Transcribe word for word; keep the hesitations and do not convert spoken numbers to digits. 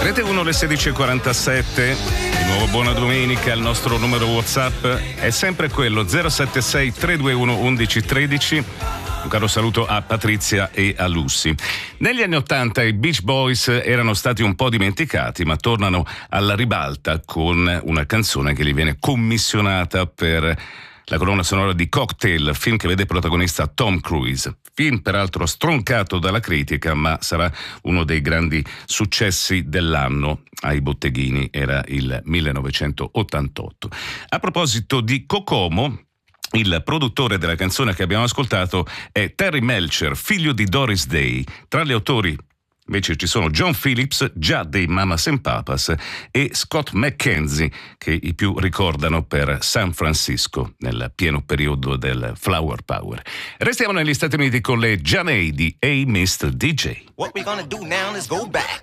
Rete uno alle sedici e quarantasette, di nuovo buona domenica, il nostro numero WhatsApp è sempre quello zero sette sei tre due uno uno uno uno tre. Un caro saluto a Patrizia e a Lucy. Negli anni Ottanta i Beach Boys erano stati un po' dimenticati, ma tornano alla ribalta con una canzone che gli viene commissionata per la colonna sonora di Cocktail, film che vede protagonista Tom Cruise. Film peraltro stroncato dalla critica, ma sarà uno dei grandi successi dell'anno ai botteghini, era il millenovecentottantotto. A proposito di Kokomo, il produttore della canzone che abbiamo ascoltato è Terry Melcher, figlio di Doris Day. Tra gli autori invece ci sono John Phillips, già dei Mamas and Papas, e Scott McKenzie, che i più ricordano per San Francisco, nel pieno periodo del Flower Power. Restiamo negli Stati Uniti con le Gianei di Hey mister D J. What we gonna do now is go back.